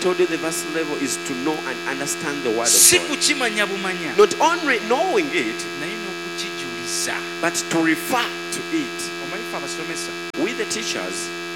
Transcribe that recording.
told you the verse level is to know and understand the word si of God. kukimanya bumanya Not only knowing it, naye n'okukijuliza. but to refer to it. Omanyi ffe abasomesa We the teachers,